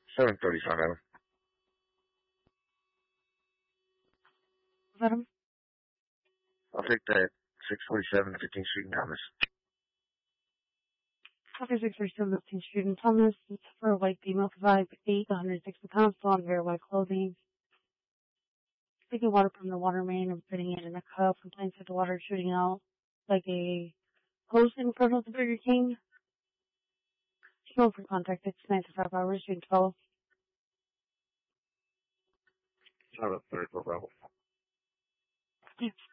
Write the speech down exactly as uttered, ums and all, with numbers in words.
seven thirty-five, Adam. Is that him? I'll take that six forty-seven, fifteenth Street in Thomas. Copy six forty-seven, fifteenth Street in Thomas. It's for a white female, five eight, one hundred sixty pounds, blonde hair, white clothing. Taking water from the water main and putting it in a cup and playing with the water shooting out like a hose in front of the Burger King. Show for contact, it's nine to five hours, June twelfth. Not a third for Bravo. Yes.